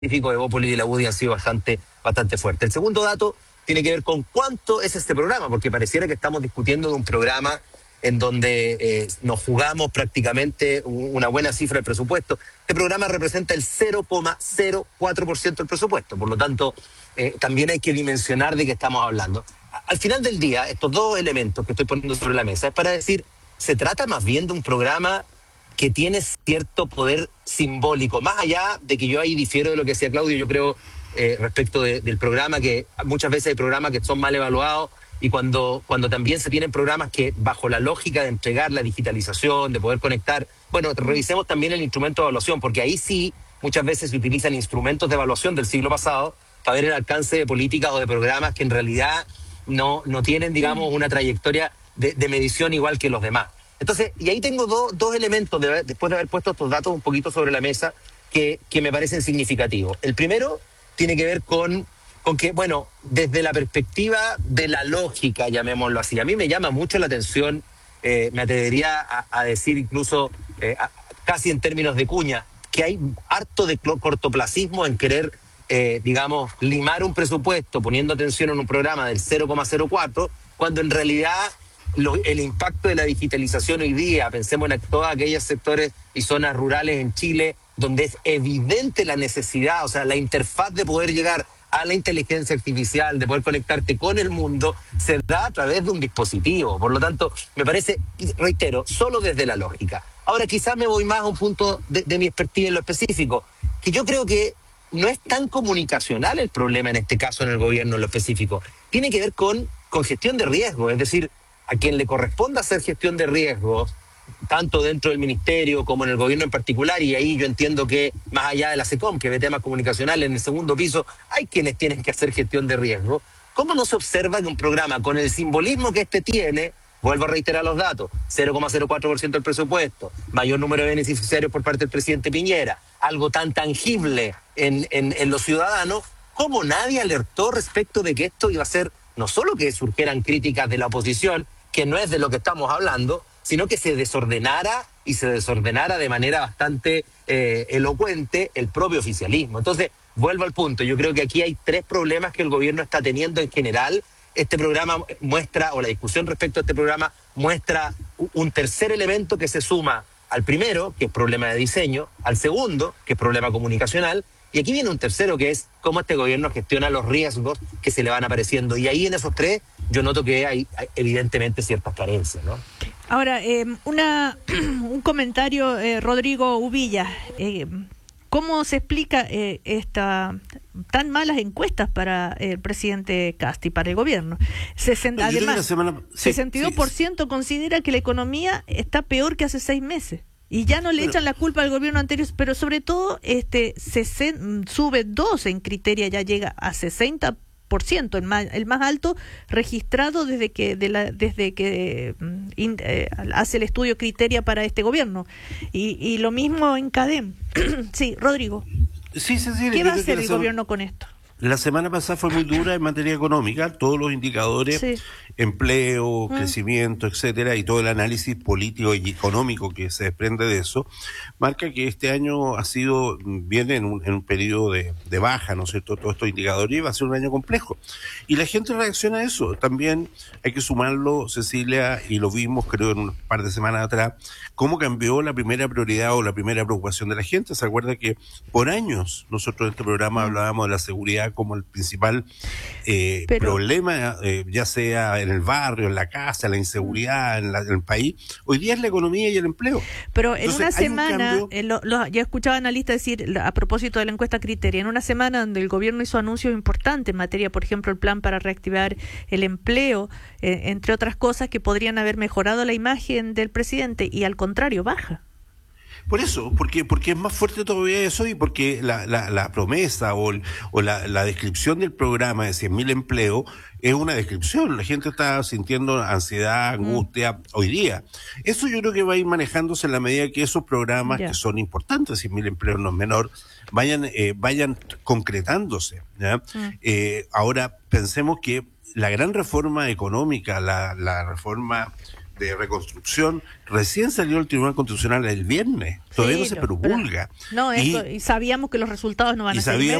científicos de Evópolis y la UDI han sido bastante fuertes. El segundo dato tiene que ver con cuánto es este programa, porque pareciera que estamos discutiendo de un programa en donde nos jugamos prácticamente una buena cifra de presupuesto. Este programa representa el 0,04% del presupuesto, por lo tanto, también hay que dimensionar de qué estamos hablando. Al final del día, estos dos elementos que estoy poniendo sobre la mesa es para decir, se trata más bien de un programa que tiene cierto poder simbólico, más allá de que yo ahí difiero de lo que decía Claudio, yo creo respecto del programa, que muchas veces hay programas que son mal evaluados, y cuando también se tienen programas que bajo la lógica de entregar la digitalización, de poder conectar, bueno, revisemos también el instrumento de evaluación, porque ahí sí muchas veces se utilizan instrumentos de evaluación del siglo pasado para ver el alcance de políticas o de programas que en realidad no tienen, digamos, una trayectoria de medición igual que los demás. Entonces, y ahí tengo dos elementos, después de haber puesto estos datos un poquito sobre la mesa, que me parecen significativos. El primero tiene que ver con que, bueno, desde la perspectiva de la lógica, llamémoslo así, a mí me llama mucho la atención, me atrevería a decir incluso, casi en términos de cuña, que hay harto de cortoplacismo en querer, digamos, limar un presupuesto poniendo atención en un programa del 0,04, cuando en realidad el impacto de la digitalización hoy día, pensemos en todos aquellos sectores y zonas rurales en Chile, donde es evidente la necesidad, o sea, la interfaz de poder llegar a la inteligencia artificial, de poder conectarte con el mundo, se da a través de un dispositivo. Por lo tanto, me parece, reitero, solo desde la lógica. Ahora, quizás me voy más a un punto de mi expertise en lo específico, que yo creo que no es tan comunicacional el problema en este caso en el gobierno en lo específico. Tiene que ver con gestión de riesgo, es decir, a quien le corresponda hacer gestión de riesgos, tanto dentro del ministerio como en el gobierno en particular, y ahí yo entiendo que más allá de la SECOM, que ve temas comunicacionales en el segundo piso, hay quienes tienen que hacer gestión de riesgo. ¿Cómo no se observa que un programa con el simbolismo que este tiene, vuelvo a reiterar los datos, 0,04% del presupuesto, mayor número de beneficiarios por parte del presidente Piñera, algo tan tangible en los ciudadanos, cómo nadie alertó respecto de que esto iba a ser, no solo que surgieran críticas de la oposición, que no es de lo que estamos hablando, sino que se desordenara de manera bastante elocuente el propio oficialismo. Entonces, vuelvo al punto, yo creo que aquí hay tres problemas que el gobierno está teniendo en general. Este programa muestra, o la discusión respecto a este programa, muestra un tercer elemento que se suma al primero, que es problema de diseño, al segundo, que es problema comunicacional, y aquí viene un tercero, que es cómo este gobierno gestiona los riesgos que se le van apareciendo. Y ahí en esos tres yo noto que hay evidentemente ciertas carencias, ¿no? Ahora, un comentario, Rodrigo Ubilla. ¿Cómo se explica tan malas encuestas para el presidente Kast y para el gobierno? Además, 62% considera que la economía está peor que hace 6 meses. Y ya no le echan la culpa al gobierno anterior, pero sobre todo sube 2 en Criteria, ya llega a 60%, el más alto registrado desde que hace el estudio Criteria para este gobierno. Y lo mismo en CADEM. Sí, Rodrigo. Sí, ¿Qué va a hacer el gobierno con esto? La semana pasada fue muy dura en materia económica, todos los indicadores, sí, empleo, crecimiento, etcétera, y todo el análisis político y económico que se desprende de eso, marca que este año viene en un periodo de baja, ¿no es cierto? Todos estos indicadores, y va a ser un año complejo. Y la gente reacciona a eso. También hay que sumarlo, Cecilia, y lo vimos creo en un par de semanas atrás, cómo cambió la primera prioridad o la primera preocupación de la gente. ¿Se acuerda que por años nosotros en este programa hablábamos de la seguridad como el principal problema, ya sea en el barrio, en la casa, la inseguridad, en el país? Hoy día es la economía y el empleo. Pero en una semana, ya escuchaba analistas decir, a propósito de la encuesta Criteria, en una semana donde el gobierno hizo anuncios importantes en materia, por ejemplo, el plan para reactivar el empleo, entre otras cosas que podrían haber mejorado la imagen del presidente, y al contrario, baja. Por eso, porque es más fuerte todavía eso, y porque la promesa o la descripción del programa de 100.000 empleos es una descripción. La gente está sintiendo ansiedad, angustia hoy día. Eso yo creo que va a ir manejándose en la medida que esos programas, que son importantes, 100.000 empleos no es menor, vayan concretándose, ¿ya? Ahora, pensemos que la gran reforma económica, la reforma de reconstrucción recién salió el Tribunal Constitucional el viernes, todavía no se promulga. Y sabíamos que los resultados no van a ser